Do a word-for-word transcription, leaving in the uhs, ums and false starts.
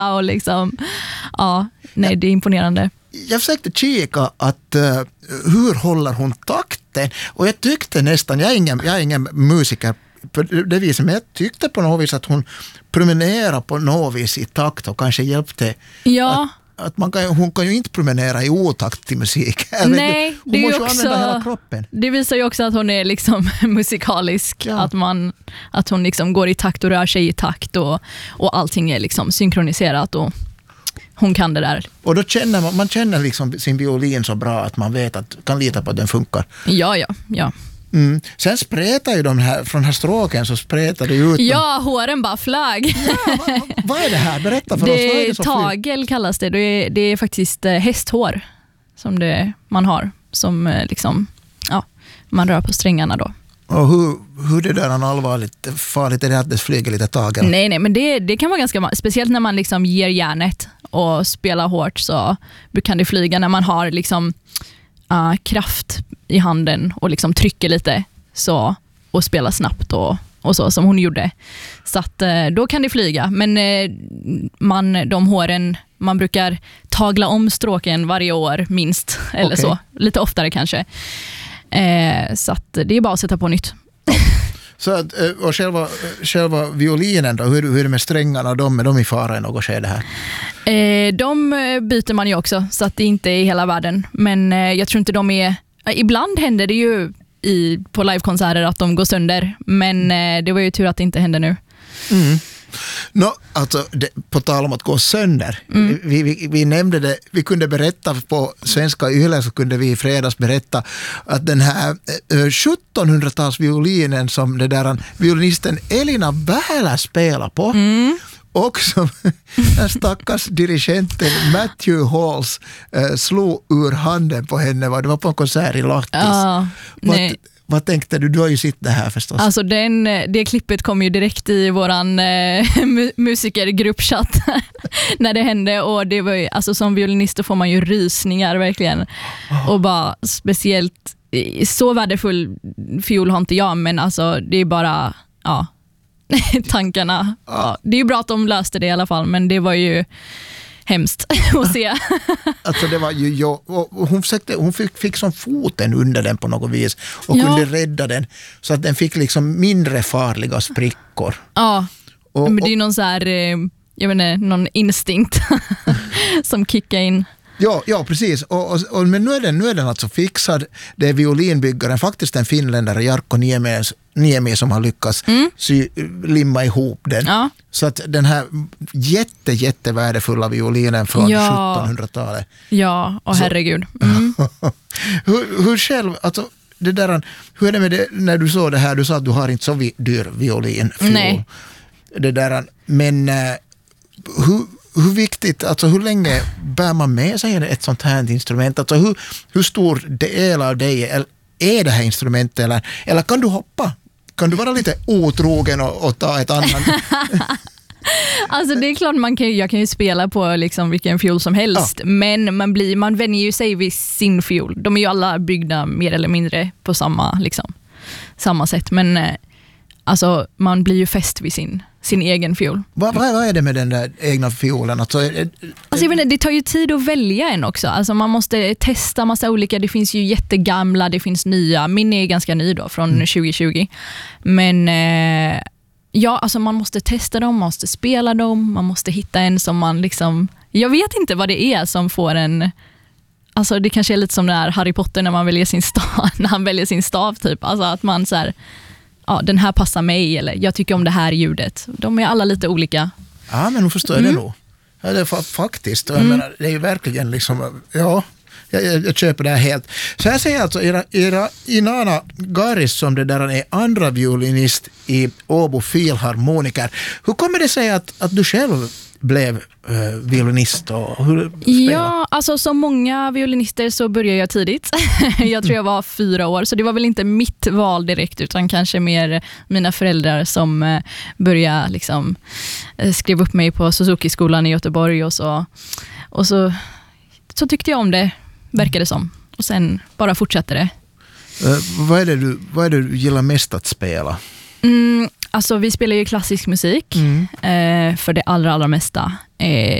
och liksom, ja, nej, det är imponerande. Jag försökte kika att uh, hur håller hon takten, och jag tyckte nästan, jag är ingen, jag är ingen musiker på det viset, men jag tyckte på något vis att hon promenerar på något vis i takt och kanske hjälpte. Ja. Att, att man kan, hon kan ju inte promenera i otakt till musik. Nej, hon det är måste ju också, använda hela kroppen. Det visar ju också att hon är liksom musikalisk, ja. att, man, att hon liksom går i takt och rör sig i takt och, och allting är liksom synkroniserat och hon kan det där. Och då känner man, man känner liksom sin violin så bra att man vet att kan lita på att den funkar. Ja, ja, ja. Mm. Sen spretar ju de här, från den här stråken så spretar det ut. Ja, håren bara flög. Ja, vad, vad är det här? Berätta för det oss. Vad är är det som tagel flyg? kallas det. Det är, det är faktiskt eh, hästhår som det, man har. Som eh, liksom, ja, man rör på strängarna då. Och hur, hur det där är allvarligt farligt är det att det flyger lite tagel? Nej, nej, men det, det kan vara ganska, speciellt när man liksom ger järnet och spelar hårt så kan det flyga när man har liksom uh, kraft i handen och liksom trycker lite så, och spelar snabbt och, och så som hon gjorde. Så att uh, då kan det flyga. Men uh, man, de håren, man brukar tagla om stråken varje år minst, eller Okay. så. Lite oftare kanske. Uh, så att det är bara att sätta på nytt. Så att, och själva, själva violinen då, hur, hur är det med strängarna, de, är de i fara i något skede här? Eh, de byter man ju också så att det inte är hela världen. Men eh, jag tror inte de är... Eh, ibland händer det ju i, på livekonserter att de går sönder. Men eh, det var ju tur att det inte hände nu. Mm. No, alltså, det, på tal om att gå sönder. Mm. Vi, vi, vi nämnde det, vi kunde berätta på Svenska Yle, så kunde vi i fredags berätta att den här eh, sjuttonhundratalsviolinen som det där violinisten Elina Bähler spelar på, mm. och som den stackars dirigenten Matthew Halls eh, slog ur handen på henne. Det var på en konsert i Lahtis. Ja, nej. Vad tänkte du? Du har ju sitt det här förstås. Alltså den, det klippet kom ju direkt i våran eh, musikergruppchatt när det hände, och det var ju, alltså som violinist får man ju rysningar verkligen. Oh. Och bara speciellt, så värdefull fiol har inte jag, men alltså det är bara, ja, tankarna. Oh. Ja, det är ju bra att de löste det i alla fall, men det var ju hemskt att se. Alltså det var ju jag, och hon försökte, hon fick, fick som foten under den på något vis och ja. kunde rädda den så att den fick liksom mindre farliga sprickor. Ja, och, men det är ju någon så här, jag vet inte, någon instinkt som kickar in. Ja, ja precis. Och, och, och, men nu är, den, nu är den alltså fixad. Det är violinbyggaren, faktiskt en finländare, Jarkko Niemi, Niemi som har lyckats mm. sy, limma ihop den. Ja. Så att den här jätte, jätte värdefulla violinen från ja. sjuttonhundratalet. Ja, och herregud. Mm. hur, hur själv, alltså det där, hur är det med det, när du såg det här, du sa att du har inte så vi, dyr violin. Nej. Det där, men uh, hur Hur viktigt, alltså hur länge bär man med sig ett sånt här instrument? Alltså hur, hur stor del av dig är, är det här instrumentet? Eller, eller kan du hoppa? Kan du vara lite otrogen och, och ta ett annat? Alltså det är klart, man kan, jag kan ju spela på liksom vilken fiol som helst. Ja. Men man, blir, man vänjer ju sig vid sin fiol. De är ju alla byggda mer eller mindre på samma, liksom, samma sätt. Men alltså, man blir ju fäst vid sin sin egen fiol. Vad, vad är det med den där egna fiolen? Alltså, är, alltså, jag vet inte, det tar ju tid att välja en också. Alltså, man måste testa massa olika. Det finns ju jättegamla, det finns nya. Min är ganska ny då, från mm. tjugo tjugo. Men eh, ja, alltså man måste testa dem, man måste spela dem, man måste hitta en som man liksom... Jag vet inte vad det är som får en... Alltså det kanske är lite som den här Harry Potter när man väljer sin stav, när han väljer sin stav typ. Alltså att man så här... Ja, den här passar mig, eller jag tycker om det här ljudet. De är alla lite olika. Ja, men nu förstår jag mm. det nog. Ja, det är fa- faktiskt. Jag mm. menar, det är ju verkligen liksom, ja, jag, jag, jag köper det här helt. Så jag säger alltså, era, era Inanna Garis som det där är andra violinist i Åbo Filharmoniker. Hur kommer det sig att, att du själv blev uh, violinist och hur spelar? Ja, alltså som många violinister så började jag tidigt. Jag tror jag var fyra år, så det var väl inte mitt val direkt, utan kanske mer mina föräldrar som uh, började liksom uh, skrev upp mig på Suzuki-skolan i Göteborg, och så och så, så tyckte jag om det, verkade som. Och sen bara fortsatte det. Uh, vad är det du, vad är det du gillar mest att spela? Mm, Alltså vi spelar ju klassisk musik Mm. eh, för det allra, allra mesta. Eh,